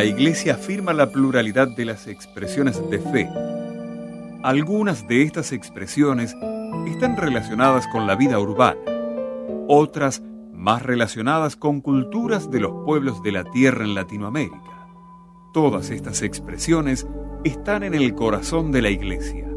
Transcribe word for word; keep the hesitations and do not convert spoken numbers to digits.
Iglesia afirma la pluralidad de las expresiones de fe. Algunas de estas expresiones están relacionadas con la vida urbana, otras más relacionadas con culturas de los pueblos de la tierra en Latinoamérica. Todas estas expresiones están en el corazón de la Iglesia.